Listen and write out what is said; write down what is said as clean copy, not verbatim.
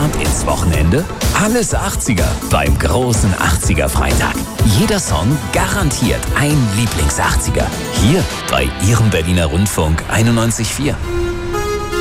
Start ins Wochenende? Alles 80er beim großen 80er Freitag. Jeder Song garantiert ein Lieblings-80er. Hier bei Ihrem Berliner Rundfunk 91.4.